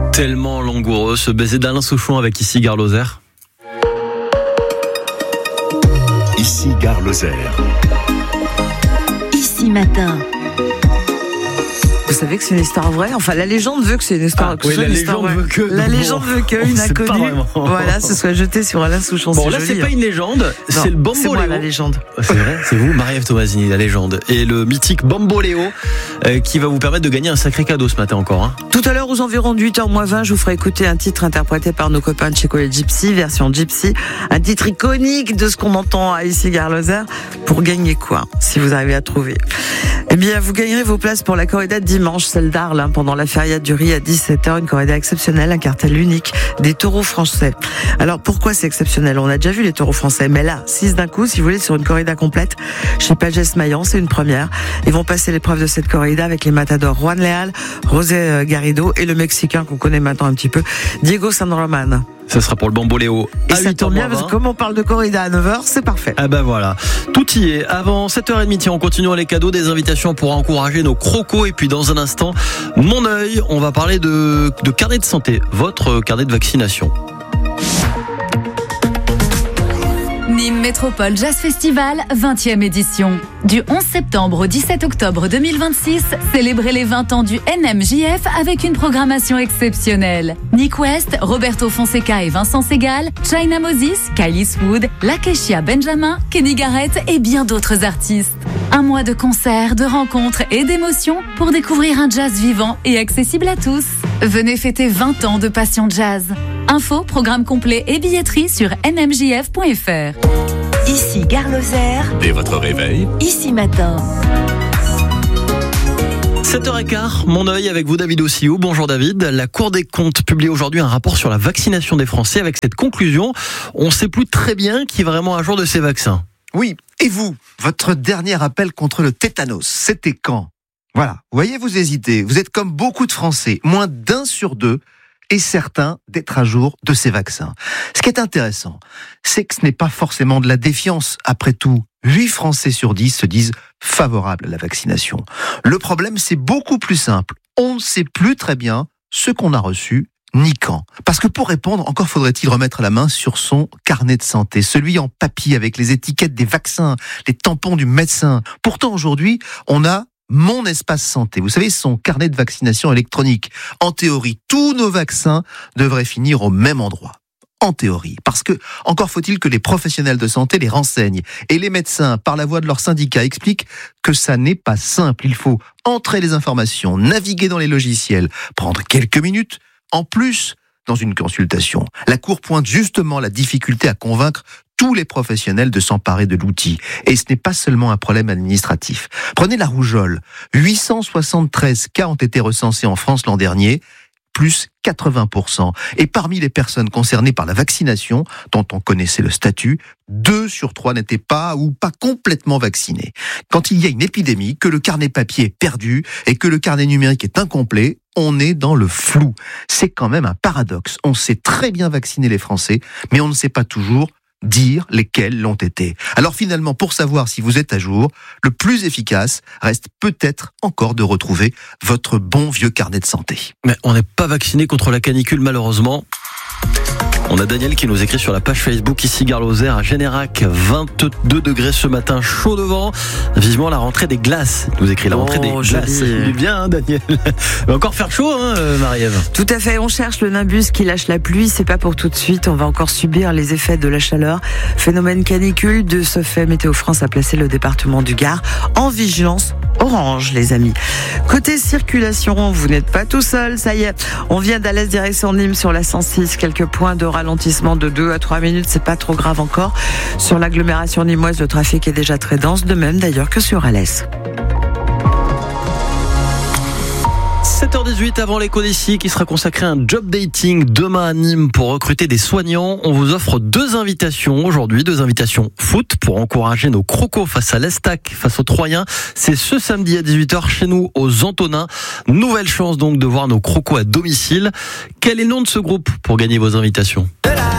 Tellement langoureux ce baiser d'Alain Souchon avec Ici Gare Lozère. Ici Gare Lozère. Ici Matin. Vous savez que c'est une histoire vraie. Enfin, la légende veut que c'est une histoire. La légende veut que. La légende veut que une inconnue, voilà, se soit jetée sur Alain Souchon. Bon, c'est là, joli, c'est pas une légende, c'est le Bamboléo. C'est moi la légende. C'est vrai, c'est vous, Marie-Ève Thomasini, la légende. Et le mythique Bamboléo qui va vous permettre de gagner un sacré cadeau ce matin encore. Hein. Tout à l'heure, aux environs de 8h moins 20, je vous ferai écouter un titre interprété par nos copains de chez Collet Gypsy, version Gypsy. Un titre iconique de ce qu'on entend à Ici Gare Lozère. Pour gagner quoi, si vous arrivez à trouver? Eh bien, vous gagnerez vos places pour la corrida de dimanche, celle d'Arles, pendant la feria du riz à 17h, une corrida exceptionnelle, un cartel unique des taureaux français. Alors, pourquoi c'est exceptionnel? On a déjà vu les taureaux français, mais là, 6 d'un coup, si vous voulez, sur une corrida complète, chez Pagès Maillan, c'est une première. Ils vont passer l'épreuve de cette corrida avec les matadors Juan Leal, José Garrido et le Mexicain qu'on connaît maintenant un petit peu, Diego San Román. Ça sera pour le Bamboléo. Et ça tombe bien parce que comme on parle de corrida à 9h, c'est parfait. Ah ben voilà, tout y est. Avant 7h30, tiens, on continue les cadeaux, des invitations pour encourager nos crocos. Et puis dans un instant, mon œil, on va parler de carnet de santé, votre carnet de vaccination. Nîmes Métropole Jazz Festival, 20e édition. Du 11 septembre au 17 octobre 2026, célébrez les 20 ans du NMJF avec une programmation exceptionnelle. Nick West, Roberto Fonseca et Vincent Segal, China Moses, Kylie Swood, Lakeshia Benjamin, Kenny Garrett et bien d'autres artistes. Un mois de concerts, de rencontres et d'émotions pour découvrir un jazz vivant et accessible à tous. Venez fêter 20 ans de passion jazz. Info, programme complet et billetterie sur nmjf.fr. Ici Gare Lozère. Dès votre réveil, Ici Matin. 7h15, mon œil avec vous David Ossio. Bonjour David. La Cour des comptes publie aujourd'hui un rapport sur la vaccination des Français avec cette conclusion. On ne sait plus très bien qui est vraiment à jour de ces vaccins. Oui, et vous, votre dernier appel contre le tétanos, c'était quand? Voilà, vous voyez, vous hésitez. Vous êtes comme beaucoup de Français, moins d'1 sur 2 est certain d'être à jour de ces vaccins. Ce qui est intéressant, c'est que ce n'est pas forcément de la défiance. Après tout, 8 Français sur 10 se disent favorables à la vaccination. Le problème, c'est beaucoup plus simple. On ne sait plus très bien ce qu'on a reçu ni quand. Parce que pour répondre, encore faudrait-il remettre la main sur son carnet de santé, celui en papier avec les étiquettes des vaccins, les tampons du médecin. Pourtant, aujourd'hui, on a Mon Espace Santé. Vous savez, son carnet de vaccination électronique. En théorie, tous nos vaccins devraient finir au même endroit. En théorie. Parce que, encore faut-il que les professionnels de santé les renseignent. Et les médecins, par la voix de leur syndicat, expliquent que ça n'est pas simple. Il faut entrer les informations, naviguer dans les logiciels, prendre quelques minutes. En plus, dans une consultation, la Cour pointe justement la difficulté à convaincre tous les professionnels de s'emparer de l'outil. Et ce n'est pas seulement un problème administratif. Prenez la rougeole. 873 cas ont été recensés en France l'an dernier, plus 80%. Et parmi les personnes concernées par la vaccination, dont on connaissait le statut, 2 sur 3 n'étaient pas ou pas complètement vaccinés. Quand il y a une épidémie, que le carnet papier est perdu et que le carnet numérique est incomplet, on est dans le flou. C'est quand même un paradoxe. On sait très bien vacciner les Français, mais on ne sait pas toujours dire lesquels l'ont été. Alors finalement, pour savoir si vous êtes à jour, le plus efficace reste peut-être encore de retrouver votre bon vieux carnet de santé. Mais on n'est pas vacciné contre la canicule malheureusement. On a Daniel qui nous écrit sur la page Facebook Ici Gare Lozère à Générac, 22 degrés ce matin, chaud devant. Vivement la rentrée des glaces. Il nous écrit la rentrée des glaces. Il est bien, Daniel. Il va encore faire chaud, Marie-Ève. Tout à fait. On cherche le nimbus qui lâche la pluie. C'est pas pour tout de suite. On va encore subir les effets de la chaleur. Phénomène canicule. De ce fait, Météo France a placé le département du Gard en vigilance orange, les amis. Côté circulation, vous n'êtes pas tout seul. Ça y est. On vient d'Alès direction Nîmes sur la 106. Quelques points de ralentissement de 2 à 3 minutes, c'est pas trop grave encore. Sur l'agglomération nîmoise, le trafic est déjà très dense, de même d'ailleurs que sur Alès. 7h18 avant l'écho d'ici qui sera consacré à un job dating demain à Nîmes pour recruter des soignants. On vous offre 2 invitations aujourd'hui, 2 invitations foot pour encourager nos crocos face à l'Estac, face aux Troyens. C'est ce samedi à 18h chez nous aux Antonins. Nouvelle chance donc de voir nos crocos à domicile. Quel est le nom de ce groupe pour gagner vos invitations ?